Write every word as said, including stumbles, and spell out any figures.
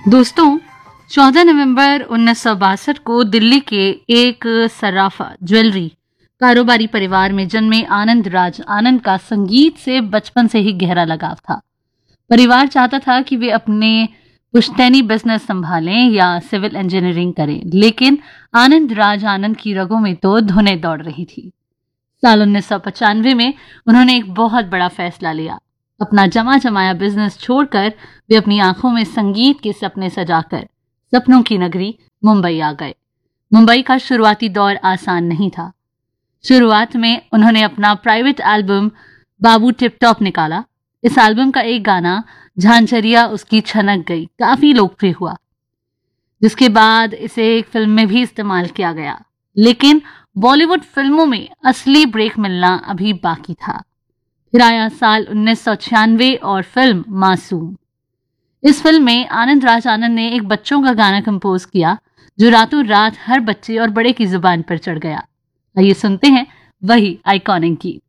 दोस्तों, चौदह नवंबर उन्नीस सौ बासठ को दिल्ली के एक सराफा ज्वेलरी कारोबारी परिवार में जन्मे आनंद राज आनंद का संगीत से बचपन से ही गहरा लगाव था। परिवार चाहता था कि वे अपने पुश्तैनी बिजनेस संभालें या सिविल इंजीनियरिंग करें, लेकिन आनंद राज आनंद की रगों में तो धुनें दौड़ रही थी। साल उन्नीस सौ पचानवे में उन्होंने एक बहुत बड़ा फैसला लिया। अपना जमा जमाया बिजनेस छोड़कर वे अपनी आंखों में संगीत के सपने सजाकर सपनों की नगरी मुंबई आ गए। मुंबई का शुरुआती दौर आसान नहीं था। शुरुआत में उन्होंने अपना प्राइवेट एल्बम बाबू टिप टॉप निकाला। इस एल्बम का एक गाना झांझरिया उसकी छनक गई काफी लोकप्रिय हुआ, जिसके बाद इसे एक फिल्म में भी इस्तेमाल किया गया। लेकिन बॉलीवुड फिल्मों में असली ब्रेक मिलना अभी बाकी था। फिर आया साल उन्नीस सौ छियानवे और फिल्म मासूम। इस फिल्म में आनंद राज आनंद ने एक बच्चों का गाना कंपोज किया जो रातों रात हर बच्चे और बड़े की जुबान पर चढ़ गया। आइए सुनते हैं वही आइकॉनिक गीत।